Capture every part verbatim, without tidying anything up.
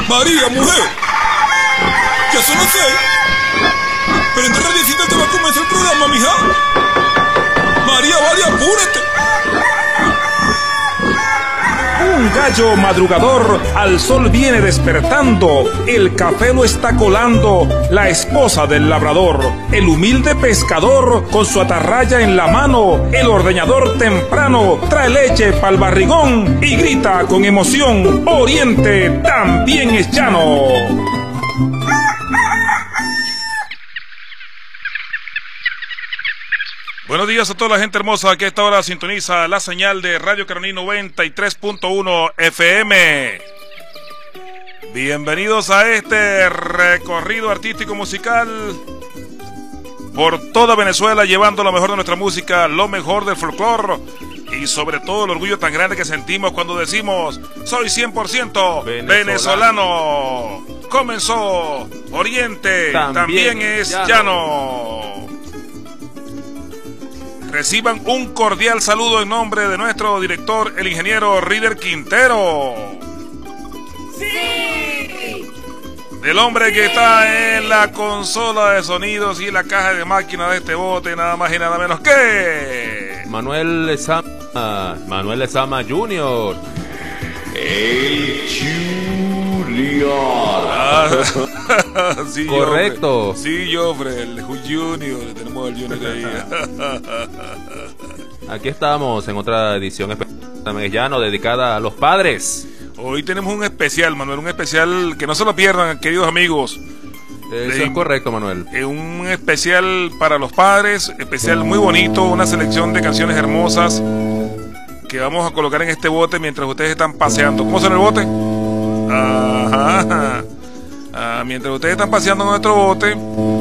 María, mujer. Ya son las seis. Pero en tres radiecitas te va a comenzar el programa, mija. María, vale, apúrate. Un gallo madrugador al sol viene despertando, el café lo está colando la esposa del labrador, el humilde pescador con su atarraya en la mano, el ordeñador temprano trae leche pa'l barrigón y grita con emoción, Oriente también es llano. Buenos días a toda la gente hermosa que a esta hora sintoniza la señal de Radio Caroní noventa y tres punto uno F M. Bienvenidos a este recorrido artístico musical por toda Venezuela, llevando lo mejor de nuestra música, lo mejor del folclore y sobre todo el orgullo tan grande que sentimos cuando decimos soy cien por ciento venezolano. venezolano. Comenzó Oriente, también, también es llano. llano. Reciban un cordial saludo en nombre de nuestro director, el ingeniero Rider Quintero. ¡Sí! Del hombre sí. que está en la consola de sonidos y en la caja de máquina de este bote, nada más y nada menos que... Manuel Lezama, Manuel Lezama junior El Junior. Ah, sí, correcto. Joffre. Sí, Joffre, el Junior, tenemos al Junior ahí. Aquí estamos en otra edición especial llano dedicada a los padres. Hoy tenemos un especial, Manuel, un especial que no se lo pierdan, queridos amigos. Eso es correcto, Manuel. Un especial para los padres, especial muy bonito, una selección de canciones hermosas que vamos a colocar en este bote mientras ustedes están paseando. ¿Cómo suena el bote? Ajá. Ah, mientras ustedes están paseando en nuestro bote,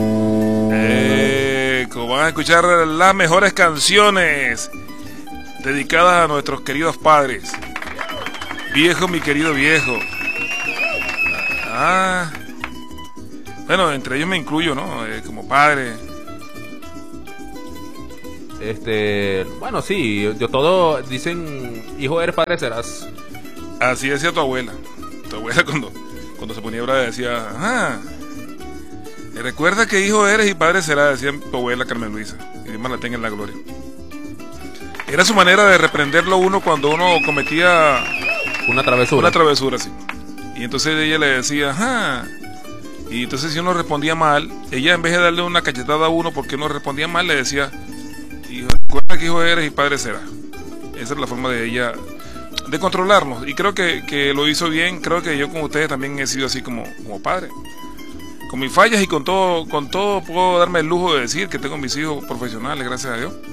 eh, como van a escuchar las mejores canciones dedicadas a nuestros queridos padres. Viejo, mi querido viejo. Ah, bueno, entre ellos me incluyo, ¿no? Eh, como padre. Este, bueno, sí, yo todo dicen, hijo eres, padre serás. Así decía tu abuela. Tu abuela cuando, cuando se ponía brava decía, ajá, recuerda que hijo eres y padre serás, decía tu abuela Carmen Luisa, y Dios más la tenga en la gloria. Era su manera de reprenderlo uno cuando uno cometía una travesura. Una travesura, sí. Y entonces ella le decía, ajá. Y entonces si uno respondía mal, ella en vez de darle una cachetada a uno porque uno respondía mal, le decía, hijo, recuerda que hijo eres y padre serás. Esa es la forma de ella de controlarnos, y creo que, que lo hizo bien. Creo que yo con ustedes también he sido así como, como padre, con mis fallas y con todo, con todo puedo darme el lujo de decir que tengo mis hijos profesionales, gracias a Dios.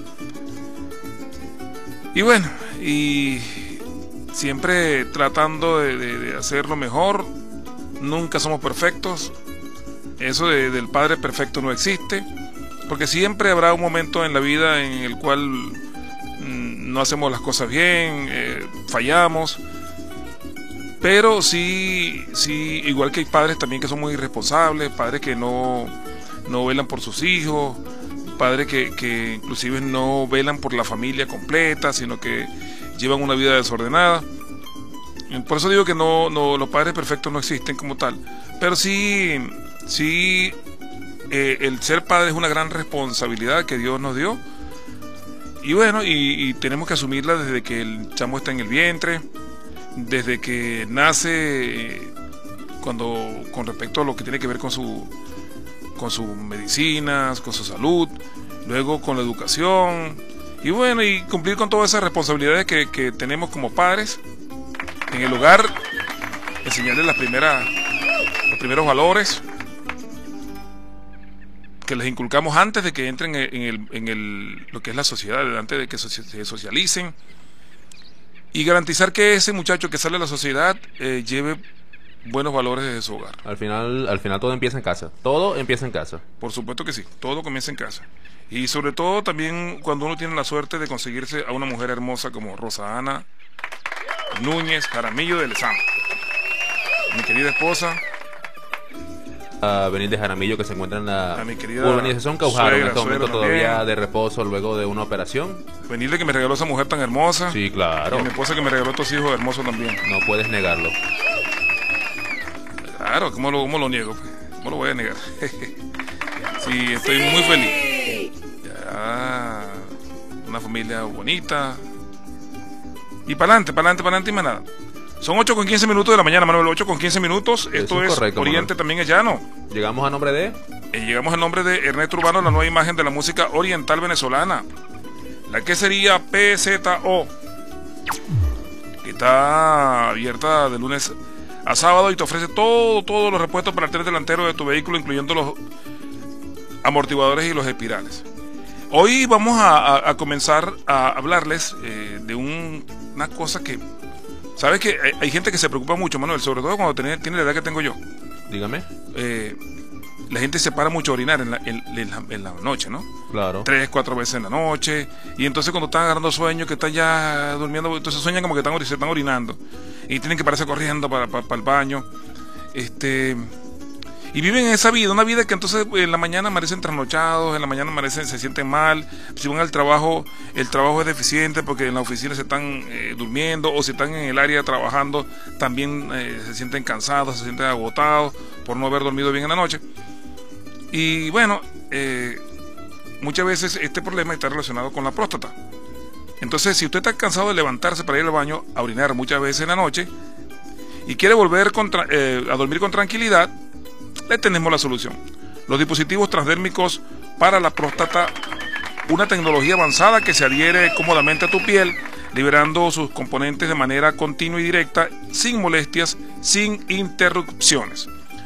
Y bueno, y siempre tratando de, de, de hacer lo mejor. Nunca somos perfectos. Eso de, del padre perfecto no existe, porque siempre habrá un momento en la vida en el cual no hacemos las cosas bien, eh, fallamos, pero sí, sí, igual que hay padres también que son muy irresponsables, padres que no, no velan por sus hijos, padres que, que inclusive no velan por la familia completa, sino que llevan una vida desordenada. Por eso digo que no, no, los padres perfectos no existen como tal, pero sí, sí, eh, el ser padre es una gran responsabilidad que Dios nos dio. Y bueno, y, y tenemos que asumirla desde que el chamo está en el vientre, desde que nace, cuando con respecto a lo que tiene que ver con su con sus medicinas, con su salud, luego con la educación, y bueno, y cumplir con todas esas responsabilidades que, que tenemos como padres en el hogar, enseñarles las primeras, los primeros valores que les inculcamos antes de que entren en el, en el lo que es la sociedad, antes de que se socialicen, y garantizar que ese muchacho que sale a la sociedad eh, lleve buenos valores desde su hogar. Al final, al final todo empieza en casa. Todo empieza en casa. Por supuesto que sí, todo comienza en casa. Y sobre todo también cuando uno tiene la suerte de conseguirse a una mujer hermosa como Rosa Ana Núñez Jaramillo de Lezama, mi querida esposa. A venir de Jaramillo, que se encuentra en la urbanización Caujaro, en este momento todavía también de reposo luego de una operación. Venirle que me regaló esa mujer tan hermosa. Sí, claro. Y a mi esposa que me regaló estos hijos hermosos también. No puedes negarlo. Claro, ¿cómo lo, cómo lo niego? ¿Cómo lo voy a negar? Sí, estoy muy feliz. Ya, una familia bonita. Y para adelante, para adelante, para adelante y más nada. Son ocho con quince minutos de la mañana, Manuel. ocho con quince minutos. Esto es, es correcto, Oriente, Manuel. También es llano. Llegamos a nombre de... Eh, llegamos al nombre de Ernesto Urbano, la nueva imagen de la música oriental venezolana. La que sería P Z O. Que está abierta de lunes a sábado y te ofrece todo, todos los repuestos para el tren delantero de tu vehículo, incluyendo los amortiguadores y los espirales. Hoy vamos a, a, a comenzar a hablarles eh, de un, una cosa que... ¿Sabes que hay, hay gente que se preocupa mucho, Manuel? Sobre todo cuando tiene, tiene la edad que tengo yo. Dígame. Eh, la gente se para mucho a orinar en la, en, en la, en la noche, ¿no? Claro. Tres, cuatro veces en la noche. Y entonces cuando están agarrando sueño, que están ya durmiendo, entonces sueñan como que están, se están orinando. Y tienen que pararse corriendo para, para, para el baño. Este... Y viven esa vida, una vida que entonces en la mañana amanecen trasnochados, en la mañana amanecen, se sienten mal, si van al trabajo, el trabajo es deficiente porque en la oficina se están eh, durmiendo, o si están en el área trabajando, también eh, se sienten cansados, se sienten agotados por no haber dormido bien en la noche. Y bueno, eh, muchas veces este problema está relacionado con la próstata. Entonces, si usted está cansado de levantarse para ir al baño a orinar muchas veces en la noche y quiere volver con, eh, a dormir con tranquilidad, le tenemos la solución. Los dispositivos transdérmicos para la próstata, una tecnología avanzada que se adhiere cómodamente a tu piel, liberando sus componentes de manera continua y directa, sin molestias, sin interrupciones.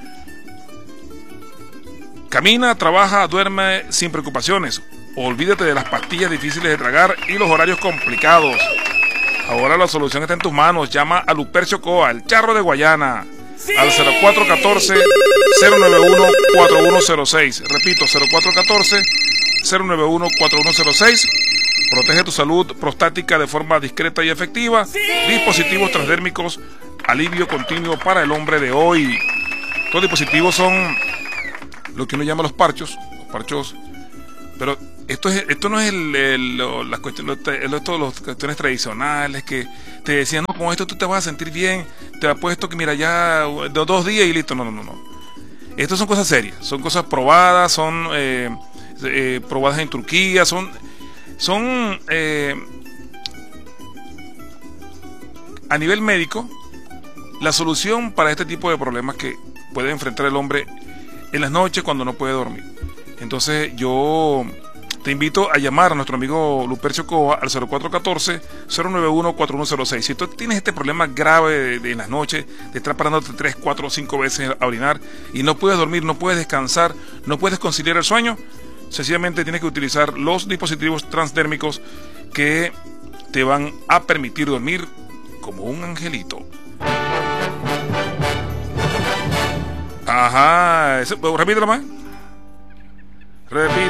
Camina, trabaja, duerme sin preocupaciones. Olvídate de las pastillas difíciles de tragar y los horarios complicados. Ahora la solución está en tus manos. Llama a Lupercio Coa, el charro de Guayana, al cero cuatro uno cuatro, cero nueve uno, cuatro uno cero seis. Repito, cero cuatro uno cuatro, cero nueve uno, cuatro uno cero seis. Protege tu salud prostática de forma discreta y efectiva. Sí. Dispositivos transdérmicos, alivio continuo para el hombre de hoy. Estos dispositivos son lo que uno llama los parchos. Los parchos. Pero esto es esto no es el, el, lo, las cuestiones, lo, las cuestiones tradicionales que te decían, no, con esto tú te vas a sentir bien, te apuesto que mira ya de dos días y listo. No, no, no, no. Estas son cosas serias, son cosas probadas, son eh, eh, probadas en Turquía, son, son eh, a nivel médico la solución para este tipo de problemas que puede enfrentar el hombre en las noches cuando no puede dormir. Entonces yo te invito a llamar a nuestro amigo Lupercio Coa al cero cuatro uno cuatro, cero nueve uno, cuatro uno cero seis. Si tú tienes este problema grave de, de en las noches, de estar parándote tres, cuatro o cinco veces a orinar y no puedes dormir, no puedes descansar, no puedes conciliar el sueño, sencillamente tienes que utilizar los dispositivos transdérmicos que te van a permitir dormir como un angelito. Ajá, ese, repítelo más. Repito.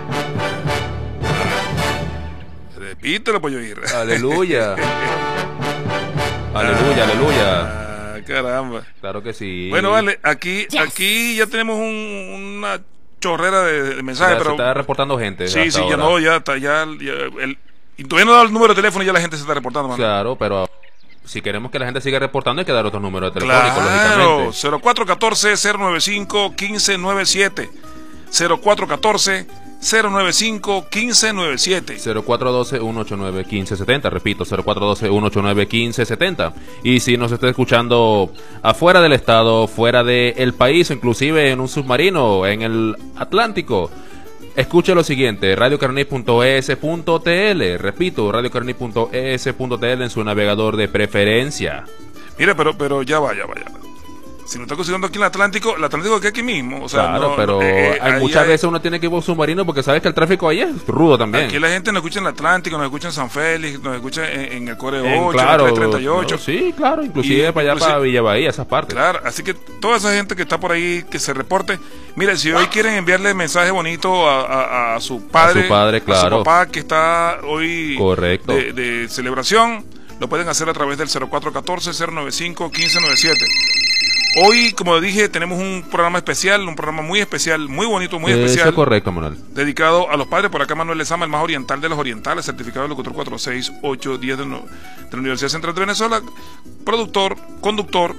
Repítelo, pollo ir. Aleluya. Aleluya, aleluya. Ah, caramba. Claro que sí. Bueno, vale, aquí, yes. aquí ya tenemos un, una chorrera de, de mensajes, ya pero. Se está reportando gente. Sí, sí, ahora. ya no, ya está, ya, ya el, y todavía no da el número de teléfono y ya la gente se está reportando, mano. Claro, pero si queremos que la gente siga reportando hay que dar otros números telefónicos, claro, lógicamente. cero cuatro uno cuatro, cero nueve cinco, uno cinco nueve siete. cero cuatro uno cuatro, cero nueve cinco, uno cinco nueve siete. cero cuatro uno dos, uno ocho nueve, uno cinco siete cero. Repito, cero cuatro uno dos, uno ocho nueve, uno cinco siete cero. Y si nos está escuchando afuera del estado, fuera del país, inclusive en un submarino, en el Atlántico, escuche lo siguiente: radio carnet punto e s punto t l. Repito, radio carnet punto e s punto t l en su navegador de preferencia. Mire, pero, pero ya va, ya va, ya va. Si no está considerando aquí en el Atlántico, el Atlántico que aquí mismo. O sea, claro, no, pero eh, hay muchas hay, veces uno tiene que ir por submarino porque sabes que el tráfico ahí es rudo también. Aquí la gente nos escucha en el Atlántico, nos escucha en San Félix, nos escucha en, en el Core ocho, claro, en el treinta y ocho. No, sí, claro, inclusive y, para allá, inclusive, para Villa Bahía, esas partes. Claro, así que toda esa gente que está por ahí, que se reporte. Mire, si hoy quieren enviarle mensaje bonito a, a, a su padre, a su padre, claro, a su papá que está hoy correcto de, de celebración, lo pueden hacer a través del cero cuatro uno cuatro, cero nueve cinco, uno cinco nueve siete. Hoy, como dije, tenemos un programa especial, un programa muy especial, muy bonito, muy Eso especial. Es correcto, Manuel. Dedicado a los padres. Por acá Manuel Lezama, el más oriental de los orientales, certificado de locutor cuatro seis ocho diez de, no, de la Universidad Central de Venezuela, productor, conductor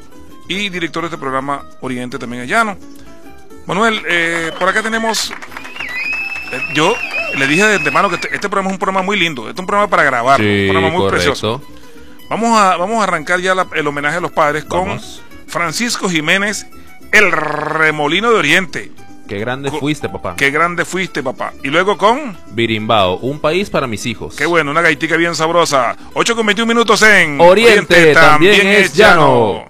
y director de este programa Oriente también es llano. Manuel, eh, por acá tenemos, eh, yo le dije de antemano que este, este programa es un programa muy lindo, este es un programa para grabar, Sí, un programa muy correcto. precioso. Vamos a, vamos a arrancar ya la, el homenaje a los padres Vamos. con Francisco Jiménez, el Remolino de Oriente. Qué grande Co- fuiste, papá. Qué grande fuiste, papá. Y luego con, Birimbao, un país para mis hijos. qué bueno, una gaitica bien sabrosa. ocho con veintiún minutos en Oriente también es llano.